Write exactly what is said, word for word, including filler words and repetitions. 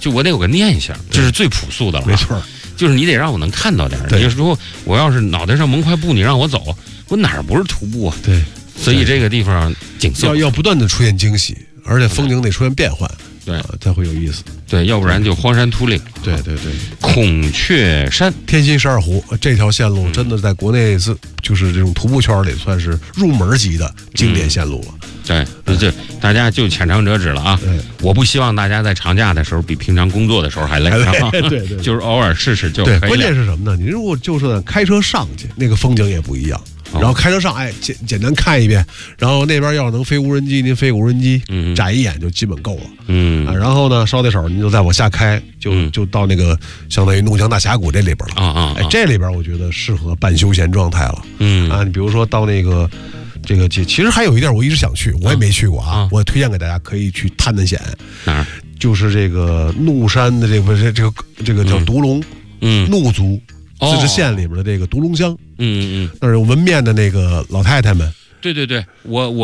就我得有个念想，这是最朴素的了。 没错， 就是你得让我能看到点。你说我要是脑袋上蒙块布，你让我走，我哪儿不是徒步啊？ 对， 所以这个地方景色要要不断的出现惊喜，而且风景得出现变换， 对、 啊，才会有意思。 对，要不然就荒山秃岭。 对对对， 孔雀山、 天心十二湖这条线路真的在国内是就是这种徒步圈里算是入门级的经典线路了。 嗯、对，这大家就浅尝辄止了啊！我不希望大家在长假的时候比平常工作的时候还累， 对对对， 就是偶尔试试就可以了。 对，关键是什么呢？你如果就是开车上去，那个风景也不一样。然后开车上，哎，简简单看一遍，然后那边要是能飞无人机，您飞无人机，嗯，眨一眼就基本够了，嗯、啊，然后呢，捎带手您就再往下开，就、嗯、就到那个相当于怒江大峡谷这里边了，啊啊，哎，这里边我觉得适合半休闲状态了，嗯啊，你比如说到那个这个其实还有一地儿我一直想去，我也没去过啊，啊我也推荐给大家可以去探探险， 哪儿？ 就是这个怒山的这个这这个这个叫独龙，嗯，怒族。自治县里面的这个独龙乡，嗯嗯嗯，那是有纹面的那个老太太们。 对对对，我我。